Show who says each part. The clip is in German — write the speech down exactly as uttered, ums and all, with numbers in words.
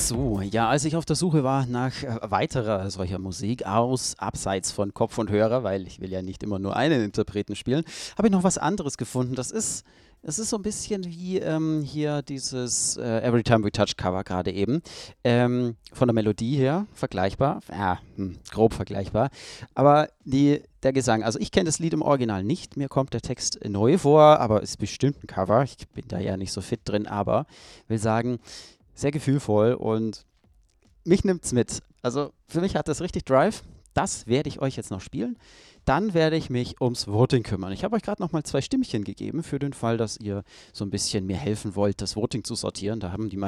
Speaker 1: So, ja, als ich auf der Suche war nach äh, weiterer solcher Musik aus, abseits von Kopf und Hörer, weil ich will ja nicht immer nur einen Interpreten spielen, habe ich noch was anderes gefunden. Das ist, das ist so ein bisschen wie ähm, hier dieses äh, Every Time We Touch Cover gerade eben. Ähm, von der Melodie her vergleichbar, ja, hm, grob vergleichbar. Aber die, der Gesang, also ich kenne das Lied im Original nicht, mir kommt der Text neu vor, aber ist bestimmt ein Cover. Ich bin da ja nicht so fit drin, aber will sagen, sehr gefühlvoll und mich nimmt's mit. Also für mich hat das richtig Drive. Das werde ich euch jetzt noch spielen. Dann werde ich mich ums Voting kümmern. Ich habe euch gerade noch mal zwei Stimmchen gegeben für den Fall, dass ihr so ein bisschen mir helfen wollt, das Voting zu sortieren. Da haben die